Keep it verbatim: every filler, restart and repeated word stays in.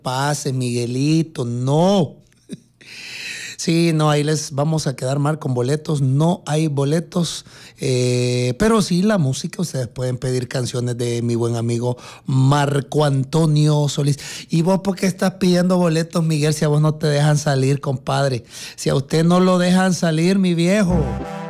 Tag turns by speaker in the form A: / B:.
A: pase, Miguelito, no. Sí, no, ahí les vamos a quedar mal con boletos. No hay boletos, eh, pero sí la música. Ustedes pueden pedir canciones de mi buen amigo Marco Antonio Solís. ¿Y vos por qué estás pidiendo boletos, Miguel, si a vos no te dejan salir, compadre? Si a usted no lo dejan salir, mi viejo.